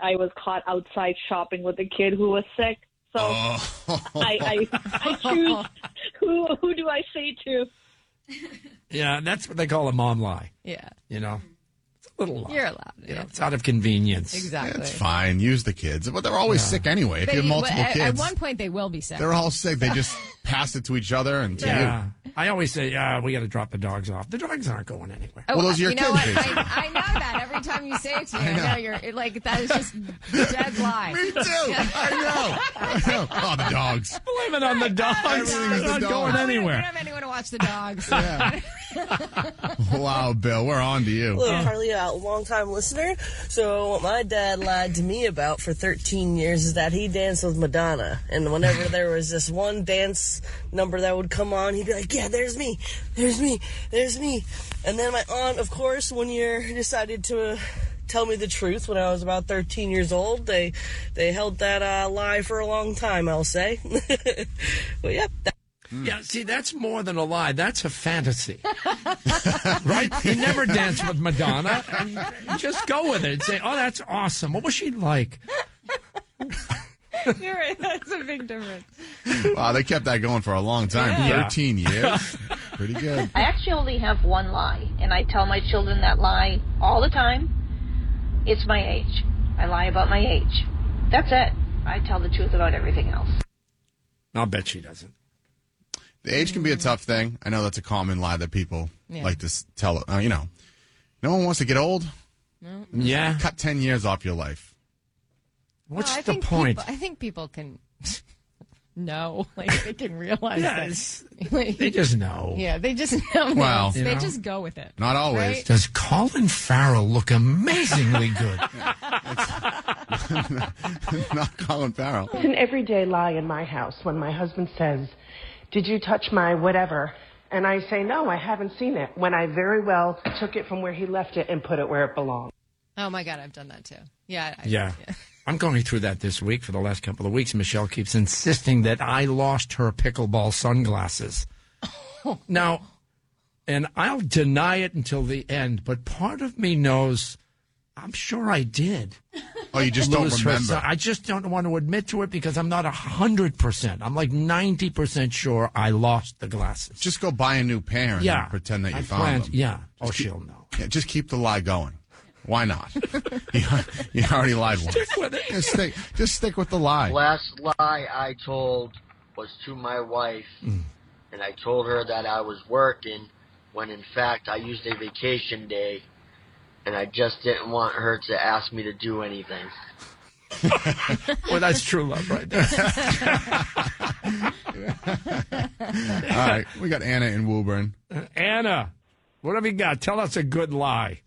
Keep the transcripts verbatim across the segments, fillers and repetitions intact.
I was caught outside shopping with a kid who was sick. So oh. I, I I choose who who do I say to? Yeah, that's what they call a mom lie. Yeah. You know, it's a little lie. You're allowed. You know, Yeah. it's out of convenience. Exactly. It's fine. Use the kids. But they're always Yeah. sick anyway. If They- you have multiple at, kids, at one point they will be sick. they're all sick. They just pass it to each other and to Yeah. you. I always say, yeah, we got to drop the dogs off. The dogs aren't going anywhere. Oh, Well, those are your you know kids, what? Jason. I, I know that every time you say it to me. I know, I know. you're it, like that is just dead lie. Me too. I know. I know. Oh, the dogs. Blame it on the dogs. Everything is They're the not dogs. going Oh, we don't- We anywhere. don't have anyone to watch the dogs. Yeah. Wow, Bill, we're on to you. Hello, Carly, a long-time listener. So what my dad lied to me about for thirteen years is that he danced with Madonna. And whenever there was this one dance number that would come on, he'd be like, yeah, there's me, there's me, there's me. And then my aunt, of course, one year decided to uh, tell me the truth when I was about thirteen years old. They they held that uh, lie for a long time, I'll say. But, yep. That- Yeah, see, that's more than a lie. That's a fantasy. Right? You never dance with Madonna. And you just go with it and say, oh, that's awesome. What was she like? You're right. That's a big difference. Wow, they kept that going for a long time. Yeah. thirteen years. Pretty good. I actually only have one lie, and I tell my children that lie all the time. It's my age. I lie about my age. That's it. I tell the truth about everything else. I'll bet she doesn't. The age can be a tough thing. I know that's a common lie that people Yeah. like to s- tell. Uh, you know, no one wants to get old. Yeah. Cut ten years off your life. What's Well, I the think point? People, I think people can know, like they can realize Yeah, that. it's- Like, They just know. yeah, they just know. Well, they you know. just go with it. Not always. Right? Does Colin Farrell look amazingly good? Not Colin Farrell. It's an everyday lie in my house when my husband says, did you touch my whatever? And I say, no, I haven't seen it, when I very well took it from where he left it and put it where it belonged. Oh my God, I've done that too. Yeah. I, Yeah. I'm going through that this week for the last couple of weeks. Michelle keeps insisting that I lost her pickleball sunglasses. Now, and I'll deny it until the end, but part of me knows I'm sure I did. Oh, you just don't lose her remember. sun- I just don't want to admit to it because I'm not one hundred percent. I'm like ninety percent sure I lost the glasses. Just go buy a new pair and yeah. then pretend that you I found planned- them. Yeah. Oh, Just keep- she'll know. Yeah, just keep the lie going. Why not? you, you already lied once. Stick with it. Just stick, just stick with the lie. Last lie I told was to my wife, Mm. and I told her that I was working when in fact I used a vacation day, and I just didn't want her to ask me to do anything. Well, that's true love right there. All right, we got Anna in Woburn. Anna, what have you got? Tell us a good lie.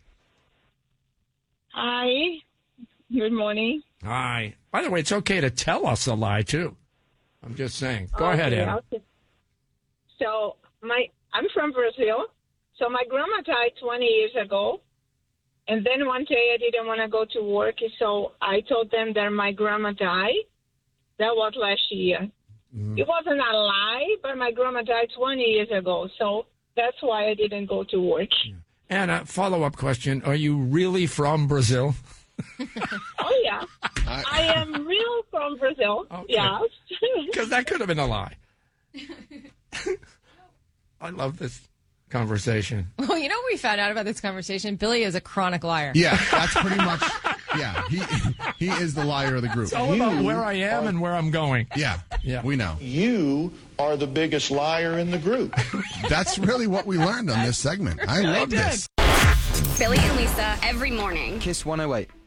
Hi. Good morning. Hi. By the way, it's okay to tell us a lie, too. I'm just saying. Go ahead, Okay, Anna. okay. So my I'm from Brazil. So my grandma died twenty years ago. And then one day I didn't want to go to work, so I told them that my grandma died. That was last year. Mm. It wasn't a lie, but my grandma died twenty years ago, so that's why I didn't go to work. Anna, follow-up question. Are you really from Brazil? Oh, yeah. I am real from Brazil. Okay. Yes. Because that could have been a lie. I love this conversation. Well, you know what we found out about this conversation? Billy is a chronic liar. Yeah, that's pretty much. Yeah, he he is the liar of the group. It's all about where I am and where I'm going. Yeah, Yeah. we know. You are the biggest liar in the group. That's really what we learned on this segment. I love this. Billy and Lisa every morning. Kiss one oh eight.